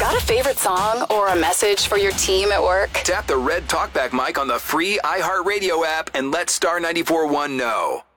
Got a favorite song or a message for your team at work? Tap the red talkback mic on the free iHeartRadio app and let Star 94.1 know.